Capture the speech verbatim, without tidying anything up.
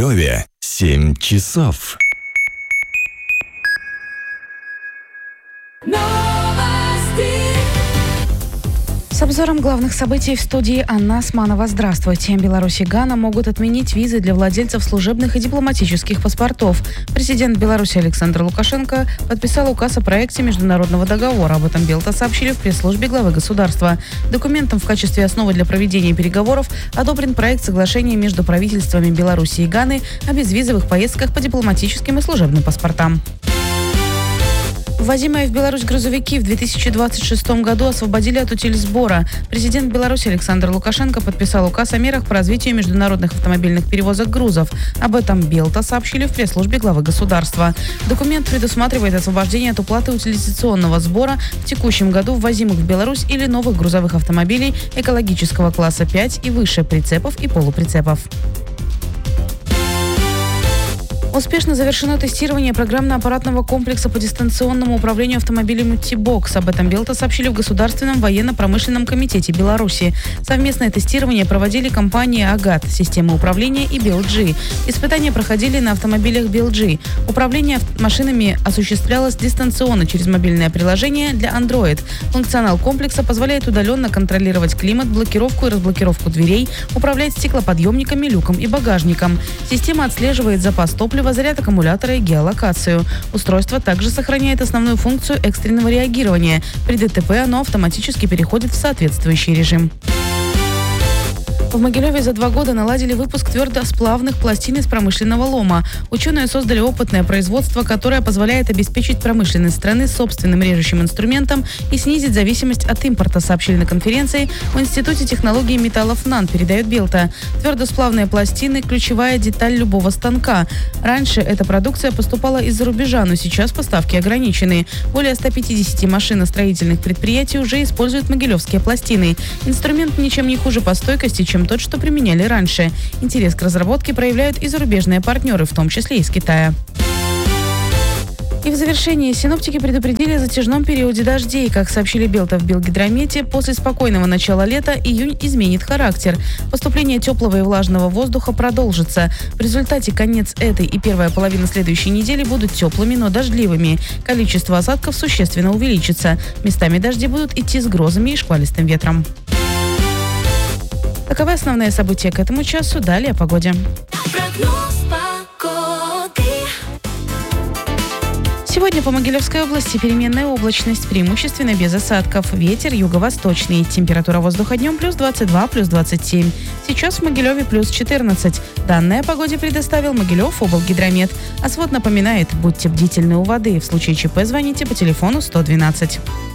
Могилеве семь часов. С обзором главных событий в студии Анна Османова. Здравствуйте. Беларусь и Гана могут отменить визы для владельцев служебных и дипломатических паспортов. Президент Беларуси Александр Лукашенко подписал указ о проекте международного договора. Об этом Белта сообщили в пресс-службе главы государства. Документом в качестве основы для проведения переговоров одобрен проект соглашения между правительствами Беларуси и Ганы о безвизовых поездках по дипломатическим и служебным паспортам. Ввозимые в Беларусь грузовики в две тысячи двадцать шестом году освободили от утильсбора. Президент Беларуси Александр Лукашенко подписал указ о мерах по развитию международных автомобильных перевозок грузов. Об этом Белта сообщили в пресс-службе главы государства. Документ предусматривает освобождение от уплаты утилизационного сбора в текущем году ввозимых в Беларусь или новых грузовых автомобилей экологического класса пять и выше, прицепов и полуприцепов. Успешно завершено тестирование программно-аппаратного комплекса по дистанционному управлению автомобилями T-Box. Об этом Белта сообщили в Государственном военно-промышленном комитете Беларуси. Совместное тестирование проводили компании «Агат», системы управления и би эл джи. Испытания проходили на автомобилях би эл джи. Управление машинами осуществлялось дистанционно через мобильное приложение для Android. Функционал комплекса позволяет удаленно контролировать климат, блокировку и разблокировку дверей, управлять стеклоподъемниками, люком и багажником. Система отслеживает запас топлива, заряд аккумулятора и геолокацию. Устройство также сохраняет основную функцию экстренного реагирования. При ДТП оно автоматически переходит в соответствующий режим. В Могилеве за два года наладили выпуск твердосплавных пластин из промышленного лома. Ученые создали опытное производство, которое позволяет обеспечить промышленность страны собственным режущим инструментом и снизить зависимость от импорта, сообщили на конференции в Институте технологий металлов НАН, передает Белта. Твердосплавные пластины – ключевая деталь любого станка. Раньше эта продукция поступала из-за рубежа, но сейчас поставки ограничены. Более ста пятидесяти машиностроительных предприятий уже используют могилевские пластины. Инструмент ничем не хуже по стойкости, чем тот, что применяли раньше. Интерес к разработке проявляют и зарубежные партнеры, в том числе из Китая. И в завершении синоптики предупредили о затяжном периоде дождей. Как сообщили Белта в Белгидромете, после спокойного начала лета июнь изменит характер. Поступление теплого и влажного воздуха продолжится. В результате конец этой и первая половина следующей недели будут теплыми, но дождливыми. Количество осадков существенно увеличится. Местами дожди будут идти с грозами и шквалистым ветром. Таковы основные события к этому часу. Далее о погоде. Сегодня по Могилевской области переменная облачность, преимущественно без осадков. Ветер юго-восточный. Температура воздуха днем плюс двадцать два, плюс двадцать семь. Сейчас в Могилеве плюс четырнадцать. Данные о погоде предоставил Могилев облгидромет. А свод напоминает, будьте бдительны у воды. В случае ЧП звоните по телефону сто двенадцать.